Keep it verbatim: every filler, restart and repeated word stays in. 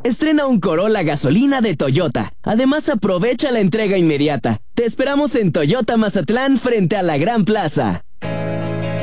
Estrena un Corolla gasolina de Toyota. Además, aprovecha la entrega inmediata. Te esperamos en Toyota Mazatlán frente a la Gran Plaza.